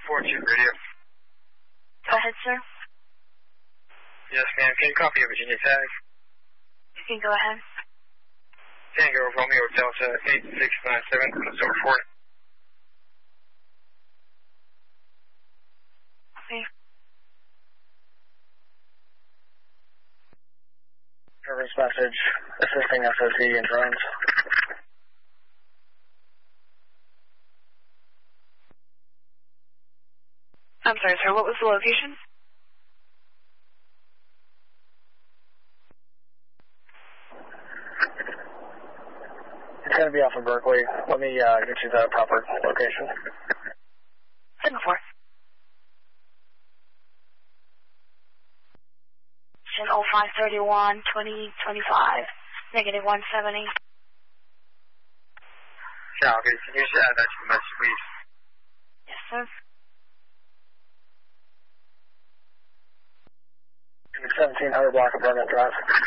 Fortune Radio. Go ahead, sir. Yes, ma'am. Can you copy a Virginia tag? You can go ahead. Tango Romeo Delta 8697 on the zone 4. Okay. Service message, assisting SOC and drones. I'm sorry, sir. What was the location? It's going to be off of Berkeley. Let me get you the proper location. 7-4. 0531 2025 -170. Yeah, okay. Can you just add that to the message, please? Yes, sir. In the 1700 block of Burnett Drive.